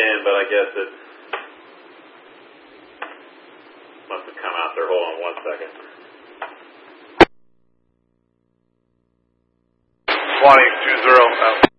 in, but I guess it must have come out there. Hold on 1 second. 2020 out.